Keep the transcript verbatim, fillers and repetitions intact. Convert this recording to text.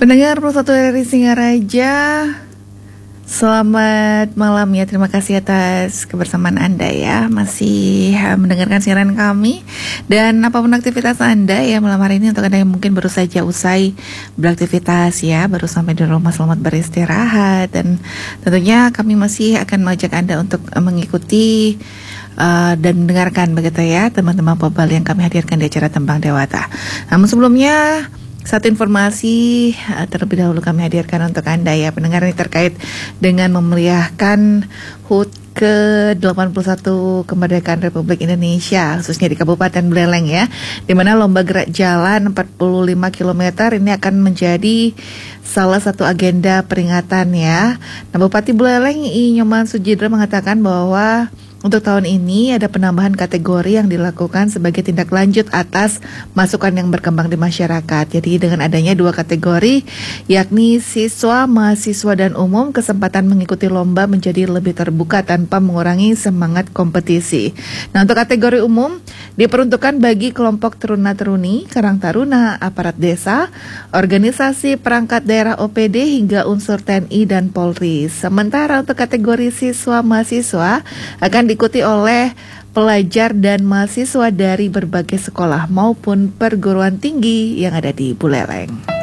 Pendengar Pro satu dari Singaraja, selamat malam ya. Terima kasih atas kebersamaan Anda ya. Masih uh, mendengarkan siaran kami. Dan apapun aktivitas Anda ya malam hari ini, untuk Anda yang mungkin baru saja usai beraktivitas ya, baru sampai di rumah, selamat beristirahat. Dan tentunya kami masih akan mengajak Anda untuk uh, mengikuti Uh, dan mendengarkan begitu ya teman-teman Pobal yang kami hadirkan di acara Tembang Dewata. Namun sebelumnya, satu informasi uh, terlebih dahulu kami hadirkan untuk Anda ya pendengar, ini terkait dengan memeriahkan H U T ke delapan puluh satu kemerdekaan Republik Indonesia, khususnya di Kabupaten Buleleng ya, di mana lomba gerak jalan empat puluh lima kilometer ini akan menjadi salah satu agenda peringatan ya. Nah, Bupati Buleleng I Nyoman Sujidra mengatakan bahwa untuk tahun ini ada penambahan kategori yang dilakukan sebagai tindak lanjut atas masukan yang berkembang di masyarakat. Jadi dengan adanya dua kategori, yakni siswa, mahasiswa, dan umum, kesempatan mengikuti lomba menjadi lebih terbuka tanpa mengurangi semangat kompetisi. Nah, untuk kategori umum diperuntukkan bagi kelompok teruna-teruni, karang taruna, aparat desa, organisasi perangkat daerah O P D, hingga unsur T N I dan Polri. Sementara untuk kategori siswa mahasiswa akan diikuti oleh pelajar dan mahasiswa dari berbagai sekolah maupun perguruan tinggi yang ada di Buleleng.